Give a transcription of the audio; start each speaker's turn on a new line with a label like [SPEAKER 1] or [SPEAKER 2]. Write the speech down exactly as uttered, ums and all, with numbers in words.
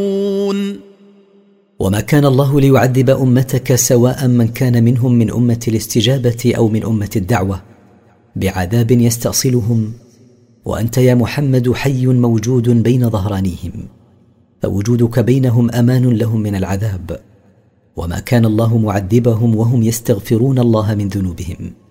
[SPEAKER 1] وما كان الله ليعذب أمتك سواء من كان منهم من أمة الاستجابة أو من أمة الدعوة بعذاب يستأصلهم، وأنت يا محمد حي موجود بين ظهرانيهم، فوجودك بينهم أمان لهم من العذاب. وما كان الله معذبهم وهم يستغفرون الله من ذنوبهم.